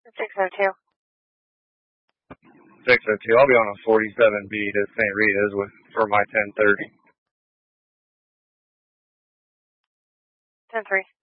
602. 602. I'll be on a 47B to St. Rita's for my 10:30. 10-3.